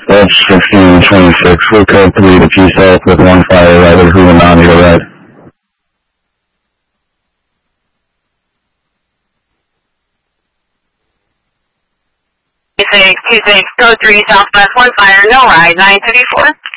Edge 1626, full code 3 to P South with 1 fire rider, who will not need a ride. Two six, code 3 southwest, 1 fire, no ride, 934.